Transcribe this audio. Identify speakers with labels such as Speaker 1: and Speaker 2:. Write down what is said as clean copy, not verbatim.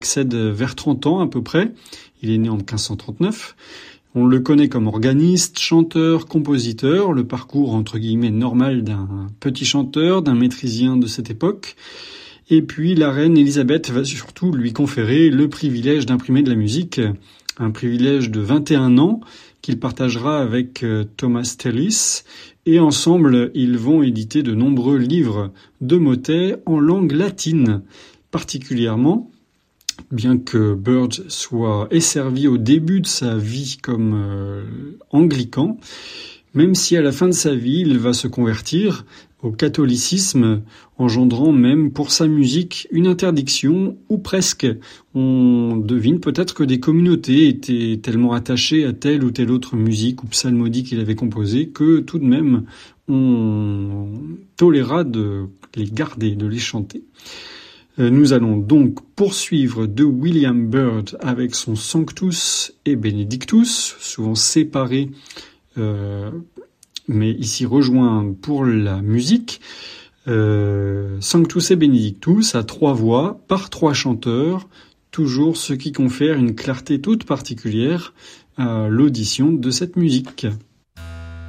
Speaker 1: accède vers 30 ans à peu près. Il est né en 1539. On le connaît comme organiste, chanteur, compositeur, le parcours entre guillemets normal d'un petit chanteur, d'un maîtrisien de cette époque. Et puis la reine Élisabeth va surtout lui conférer le privilège d'imprimer de la musique, un privilège de 21 ans qu'il partagera avec Thomas Tallis. Et ensemble, ils vont éditer de nombreux livres de motets en langue latine, particulièrement. Bien que Byrd soit asservi au début de sa vie comme anglican, même si à la fin de sa vie, il va se convertir au catholicisme, engendrant même pour sa musique une interdiction, ou presque. On devine peut-être que des communautés étaient tellement attachées à telle ou telle autre musique ou psalmodie qu'il avait composée que tout de même on toléra de les garder, de les chanter. Nous allons donc poursuivre de William Byrd avec son Sanctus et Benedictus, souvent séparés, mais ici rejoints pour la musique. Sanctus et Benedictus à 3 voix, par 3 chanteurs, toujours ce qui confère une clarté toute particulière à l'audition de cette musique.